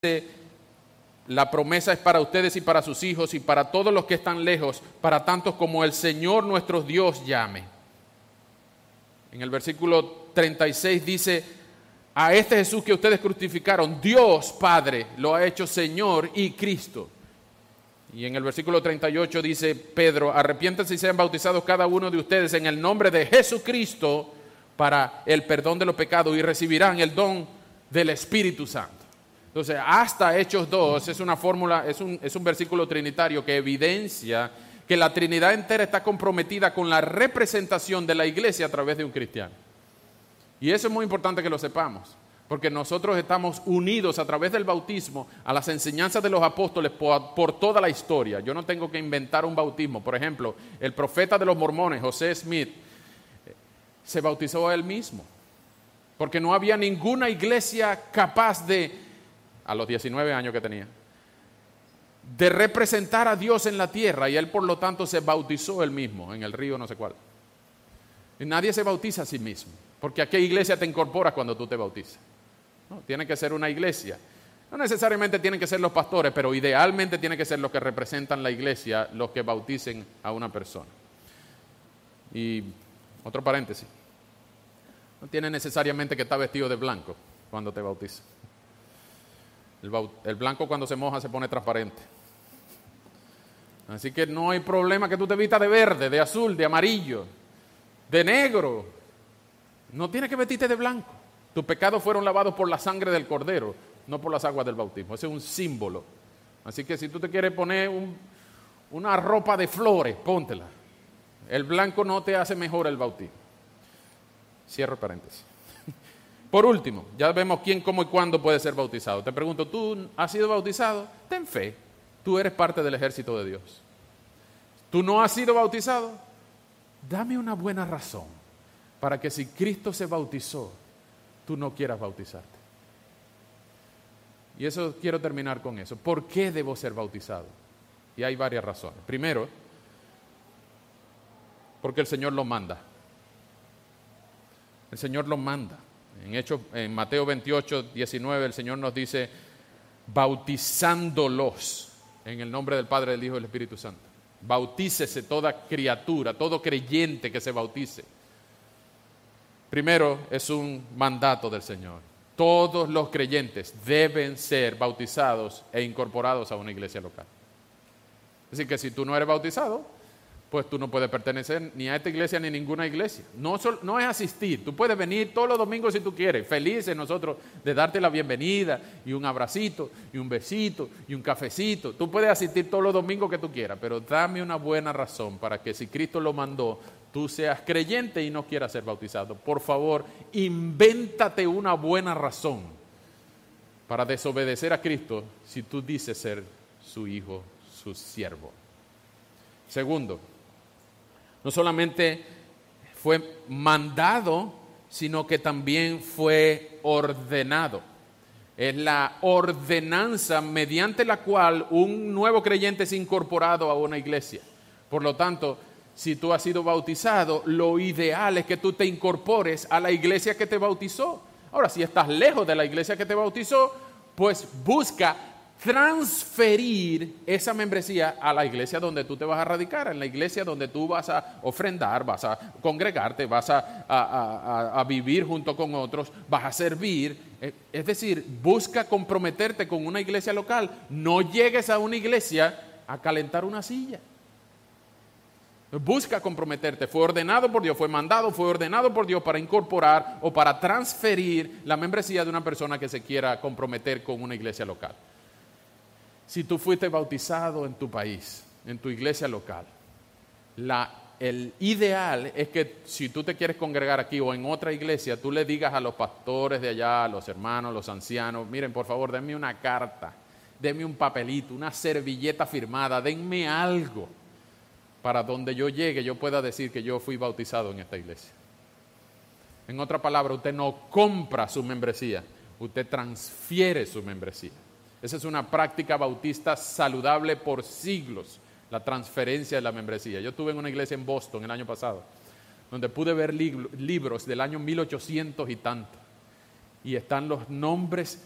la promesa es para ustedes y para sus hijos y para todos los que están lejos, para tantos como el Señor nuestro Dios llame. En el versículo 36 dice: a este Jesús que ustedes crucificaron, Dios Padre lo ha hecho Señor y Cristo. Y en el versículo 38 dice Pedro: arrepiéntanse y sean bautizados cada uno de ustedes en el nombre de Jesucristo para el perdón de los pecados y recibirán el don del Espíritu Santo. Entonces, hasta Hechos 2 es una fórmula, es un versículo trinitario que evidencia que la Trinidad entera está comprometida con la representación de la iglesia a través de un cristiano. Y eso es muy importante que lo sepamos, porque nosotros estamos unidos a través del bautismo a las enseñanzas de los apóstoles por toda la historia. Yo no tengo que inventar un bautismo. Por ejemplo, el profeta de los mormones, José Smith, se bautizó a él mismo, porque no había ninguna iglesia capaz de, a los 19 años que tenía, de representar a Dios en la tierra, y él por lo tanto se bautizó él mismo en el río no sé cuál. Y nadie se bautiza a sí mismo, porque ¿a qué iglesia te incorporas cuando tú te bautizas? No, tiene que ser una iglesia. No necesariamente tienen que ser los pastores, pero idealmente tienen que ser los que representan la iglesia, los que bauticen a una persona. Y otro paréntesis: no tiene necesariamente que estar vestido de blanco cuando te bautizas. El blanco cuando se moja se pone transparente. Así que no hay problema que tú te vistas de verde, de azul, de amarillo, de negro. No tienes que vestirte de blanco. Tus pecados fueron lavados por la sangre del Cordero, no por las aguas del bautismo. Ese es un símbolo. Así que si tú te quieres poner una ropa de flores, póntela. El blanco no te hace mejor el bautismo. Cierro paréntesis. Por último, ya vemos quién, cómo y cuándo puede ser bautizado. Te pregunto, ¿tú has sido bautizado? Ten fe. Tú eres parte del ejército de Dios. ¿Tú no has sido bautizado? Dame una buena razón para que si Cristo se bautizó, tú no quieras bautizarte. Y eso quiero terminar con eso. ¿Por qué debo ser bautizado? Y hay varias razones. Primero, porque el Señor lo manda. El Señor lo manda. En Mateo 28, 19, el Señor nos dice: bautizándolos en el nombre del Padre, del Hijo y del Espíritu Santo. Bautícese toda criatura, todo creyente que se bautice. Primero, es un mandato del Señor. Todos los creyentes deben ser bautizados e incorporados a una iglesia local. Es decir, que si tú no eres bautizado, pues tú no puedes pertenecer ni a esta iglesia ni a ninguna iglesia. No es asistir. Tú puedes venir todos los domingos si tú quieres. Felices nosotros de darte la bienvenida y un abracito y un besito y un cafecito. Tú puedes asistir todos los domingos que tú quieras, pero dame una buena razón para que si Cristo lo mandó, tú seas creyente y no quieras ser bautizado. Por favor, invéntate una buena razón para desobedecer a Cristo si tú dices ser su hijo, su siervo. Segundo, no solamente fue mandado, sino que también fue ordenado. Es la ordenanza mediante la cual un nuevo creyente es incorporado a una iglesia. Por lo tanto, si tú has sido bautizado, lo ideal es que tú te incorpores a la iglesia que te bautizó. Ahora, si estás lejos de la iglesia que te bautizó, pues busca transferir esa membresía a la iglesia donde tú te vas a radicar, en la iglesia donde tú vas a ofrendar, vas a congregarte, vas a vivir junto con otros, vas a servir. Es decir, busca comprometerte con una iglesia local. No llegues a una iglesia a calentar una silla. Busca comprometerte. Fue ordenado por Dios, fue mandado, fue ordenado por Dios para incorporar o para transferir la membresía de una persona que se quiera comprometer con una iglesia local. Si tú fuiste bautizado en tu país, en tu iglesia local, el ideal es que si tú te quieres congregar aquí o en otra iglesia, tú le digas a los pastores de allá, a los hermanos, los ancianos: miren, por favor, denme una carta, denme un papelito, una servilleta firmada, denme algo para donde yo llegue yo pueda decir que yo fui bautizado en esta iglesia. En otra palabra, usted no compra su membresía, usted transfiere su membresía. Esa es una práctica bautista saludable por siglos, la transferencia de la membresía. Yo estuve en una iglesia en Boston el año pasado, donde pude ver libros del año 1800 y tanto, y están los nombres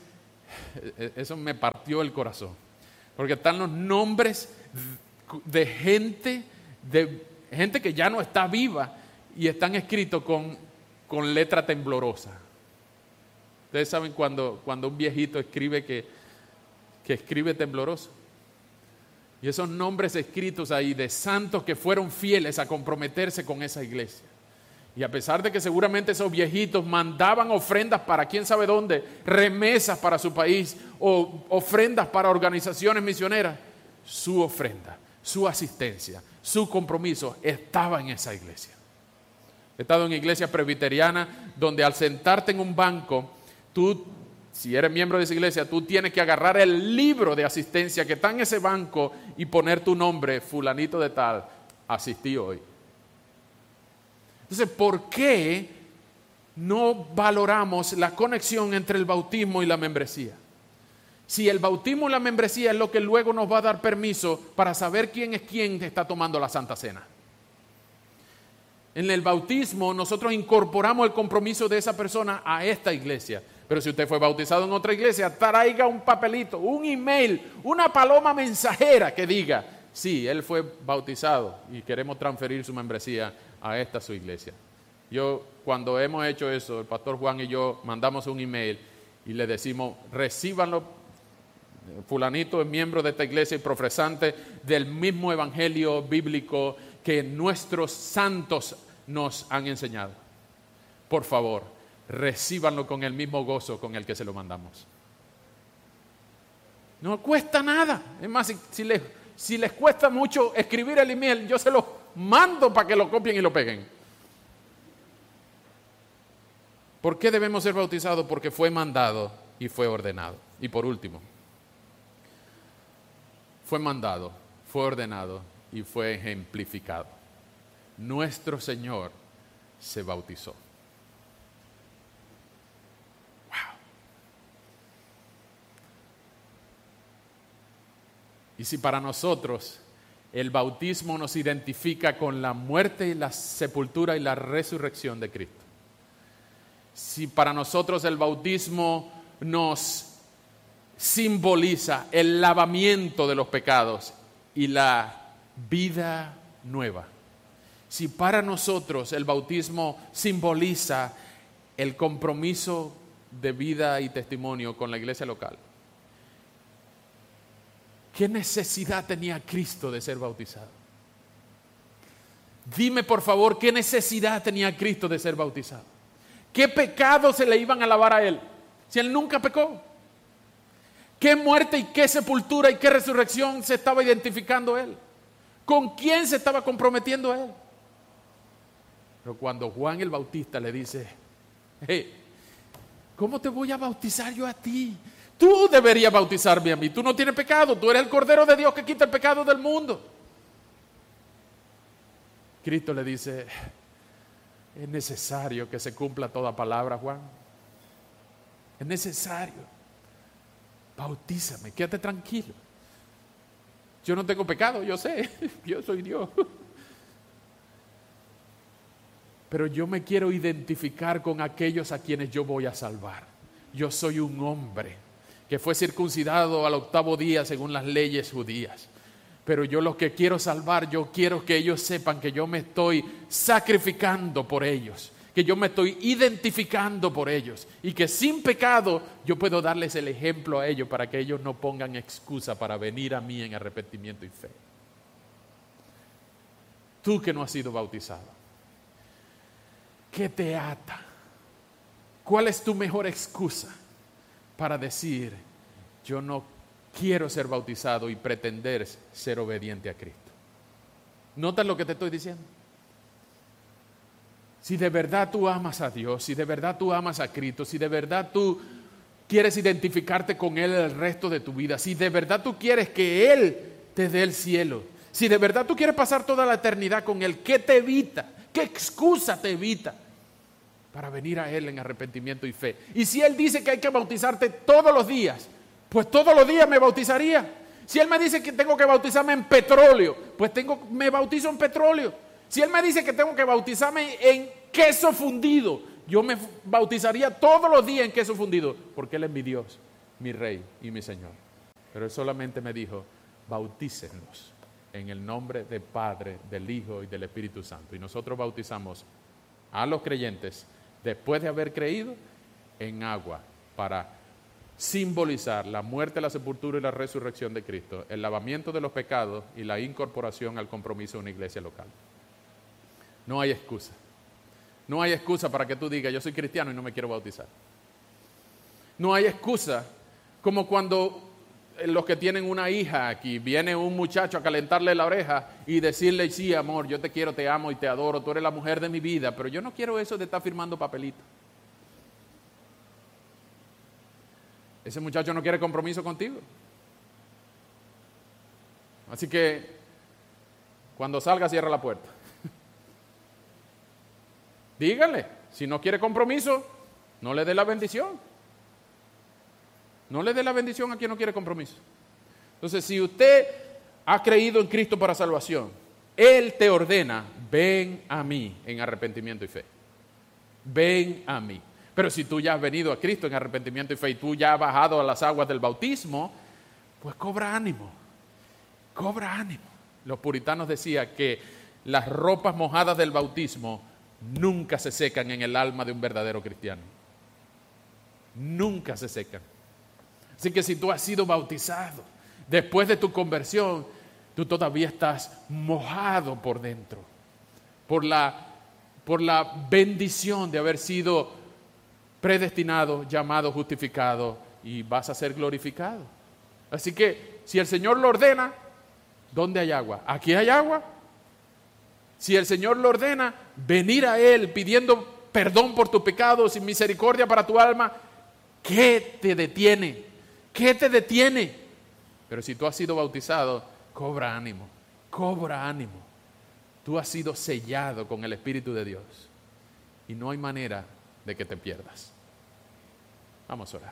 Eso me partió el corazón. Porque están los nombres de gente que ya no está viva y están escritos con letra temblorosa. Ustedes saben cuando un viejito escribe que escribe tembloroso. Y esos nombres escritos ahí de santos que fueron fieles a comprometerse con esa iglesia. Y a pesar de que seguramente esos viejitos mandaban ofrendas para quién sabe dónde, remesas para su país o ofrendas para organizaciones misioneras, su ofrenda, su asistencia, su compromiso estaba en esa iglesia. He estado en iglesia presbiteriana donde al sentarte en un banco, tú, si eres miembro de esa iglesia, tú tienes que agarrar el libro de asistencia que está en ese banco y poner tu nombre, fulanito de tal, asistí hoy. Entonces, ¿por qué no valoramos la conexión entre el bautismo y la membresía? Si el bautismo y la membresía es lo que luego nos va a dar permiso para saber quién es quién está tomando la Santa Cena. En el bautismo nosotros incorporamos el compromiso de esa persona a esta iglesia. Pero si usted fue bautizado en otra iglesia, traiga un papelito, un email, una paloma mensajera que diga, sí, él fue bautizado y queremos transferir su membresía a esta su iglesia. Cuando hemos hecho eso, el pastor Juan y yo mandamos un email y le decimos, recíbanlo, fulanito es miembro de esta iglesia y profesante del mismo evangelio bíblico que nuestros santos nos han enseñado. Por favor, recíbanlo con el mismo gozo con el que se lo mandamos. No cuesta nada. Es más, si les cuesta mucho escribir el email, yo se los mando para que lo copien y lo peguen. ¿Por qué debemos ser bautizados? Porque fue mandado y fue ordenado. Y por último, fue mandado, fue ordenado y fue ejemplificado. Nuestro Señor se bautizó. Wow. Y si para nosotros el bautismo nos identifica con la muerte y la sepultura y la resurrección de Cristo, si para nosotros el bautismo nos simboliza el lavamiento de los pecados y la vida nueva, si para nosotros el bautismo simboliza el compromiso de vida y testimonio con la iglesia local, ¿qué necesidad tenía Cristo de ser bautizado? Dime por favor, ¿qué necesidad tenía Cristo de ser bautizado? ¿Qué pecados se le iban a lavar a Él si Él nunca pecó? ¿Qué muerte y qué sepultura y qué resurrección se estaba identificando Él? ¿Con quién se estaba comprometiendo Él? Pero cuando Juan el Bautista le dice, hey, ¿cómo te voy a bautizar yo a ti? Tú deberías bautizarme a mí, tú no tienes pecado, tú eres el Cordero de Dios que quita el pecado del mundo. Cristo le dice, es necesario que se cumpla toda palabra, Juan. Es necesario. Bautízame, quédate tranquilo. Yo no tengo pecado, yo sé, yo soy Dios. Pero yo me quiero identificar con aquellos a quienes yo voy a salvar. Yo soy un hombre que fue circuncidado al 8º día según las leyes judías. Pero yo los que quiero salvar, yo quiero que ellos sepan que yo me estoy sacrificando por ellos, que yo me estoy identificando por ellos y que sin pecado yo puedo darles el ejemplo a ellos para que ellos no pongan excusa para venir a mí en arrepentimiento y fe. Tú que no has sido bautizado, ¿qué te ata? ¿Cuál es tu mejor excusa para decir, yo no quiero ser bautizado y pretender ser obediente a Cristo? ¿Notas lo que te estoy diciendo? Si de verdad tú amas a Dios, si de verdad tú amas a Cristo, si de verdad tú quieres identificarte con Él el resto de tu vida, si de verdad tú quieres que Él te dé el cielo, si de verdad tú quieres pasar toda la eternidad con Él, ¿qué te evita? ¿Qué excusa te evita para venir a Él en arrepentimiento y fe? Y si Él dice que hay que bautizarte todos los días, pues todos los días me bautizaría. Si Él me dice que tengo que bautizarme en petróleo, pues me bautizo en petróleo. Si Él me dice que tengo que bautizarme en queso fundido, yo me bautizaría todos los días en queso fundido, porque Él es mi Dios mi Rey y mi Señor. Pero Él solamente me dijo, bautícenlos en el nombre del Padre, del Hijo y del Espíritu Santo. Y nosotros bautizamos a los creyentes, después de haber creído, en agua, para simbolizar la muerte, la sepultura y la resurrección de Cristo, el lavamiento de los pecados y la incorporación al compromiso de una iglesia local. No hay excusa. No hay excusa para que tú digas, yo soy cristiano y no me quiero bautizar. No hay excusa como cuando los que tienen una hija aquí, viene un muchacho a calentarle la oreja y decirle, sí, amor, yo te quiero, te amo y te adoro, tú eres la mujer de mi vida, pero yo no quiero eso de estar firmando papelitos. Ese muchacho no quiere compromiso contigo. Así que, cuando salga, cierra la puerta. Dígale, si no quiere compromiso, no le dé la bendición. No le dé la bendición a quien no quiere compromiso. Entonces, si usted ha creído en Cristo para salvación, Él te ordena, ven a mí en arrepentimiento y fe. Ven a mí. Pero si tú ya has venido a Cristo en arrepentimiento y fe y tú ya has bajado a las aguas del bautismo, pues cobra ánimo. Cobra ánimo. Los puritanos decían que las ropas mojadas del bautismo nunca se secan en el alma de un verdadero cristiano. Nunca se secan. Así que si tú has sido bautizado, después de tu conversión, tú todavía estás mojado por dentro, por la bendición de haber sido predestinado, llamado, justificado, y vas a ser glorificado. Así que si el Señor lo ordena, ¿dónde hay agua? ¿Aquí hay agua? Si el Señor lo ordena, venir a Él pidiendo perdón por tus pecados y misericordia para tu alma, ¿qué te detiene? ¿Qué te detiene? Pero si tú has sido bautizado, cobra ánimo, cobra ánimo. Tú has sido sellado con el Espíritu de Dios y no hay manera de que te pierdas. Vamos a orar.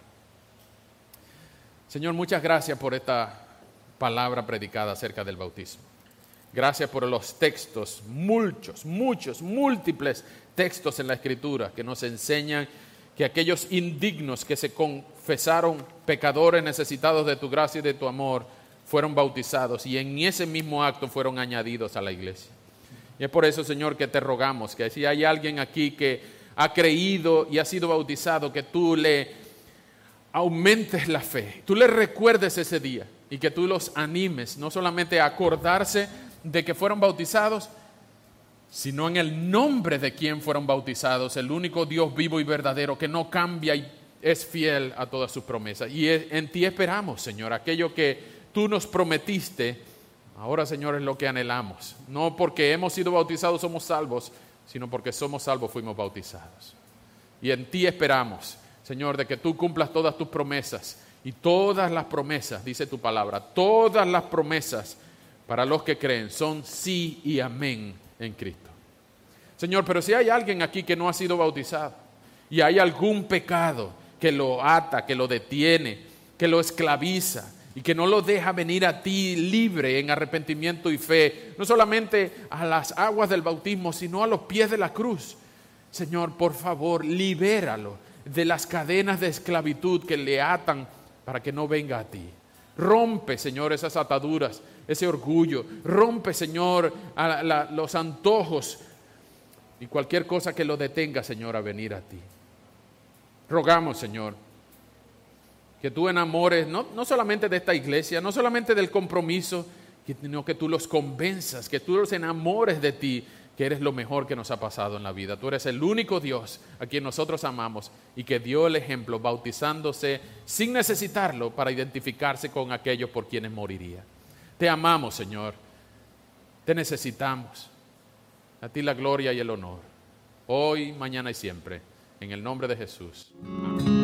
Señor, muchas gracias por esta palabra predicada acerca del bautismo. Gracias por los textos, muchos, múltiples textos en la Escritura que nos enseñan que aquellos indignos que se confesaron pecadores necesitados de tu gracia y de tu amor fueron bautizados y en ese mismo acto fueron añadidos a la iglesia. Y es por eso, Señor, que te rogamos que si hay alguien aquí que ha creído y ha sido bautizado, que tú le aumentes la fe, tú le recuerdes ese día y que tú los animes, no solamente a acordarse de que fueron bautizados, sino en el nombre de quien fueron bautizados, el único Dios vivo y verdadero que no cambia y es fiel a todas sus promesas. Y en ti esperamos, Señor, aquello que tú nos prometiste, ahora, Señor, es lo que anhelamos. No porque hemos sido bautizados somos salvos, sino porque somos salvos fuimos bautizados. Y en ti esperamos, Señor, de que tú cumplas todas tus promesas. Y todas las promesas, dice tu palabra, todas las promesas para los que creen son sí y amén en Cristo. Señor, pero si hay alguien aquí que no ha sido bautizado y hay algún pecado que lo ata, que lo detiene, que lo esclaviza y que no lo deja venir a ti libre en arrepentimiento y fe, no solamente a las aguas del bautismo, sino a los pies de la cruz, Señor, por favor, libéralo de las cadenas de esclavitud que le atan para que no venga a ti. Rompe, Señor, esas ataduras, ese orgullo. Rompe, Señor, los antojos y cualquier cosa que lo detenga, Señor, a venir a ti. Rogamos, Señor, que tú enamores no solamente de esta iglesia, no solamente del compromiso, sino que tú los convenzas, que tú los enamores de ti, que eres lo mejor que nos ha pasado en la vida. Tú eres el único Dios a quien nosotros amamos y que dio el ejemplo bautizándose sin necesitarlo para identificarse con aquellos por quienes moriría. Te amamos, Señor. Te necesitamos. A ti la gloria y el honor. Hoy, mañana y siempre. En el nombre de Jesús. Amén.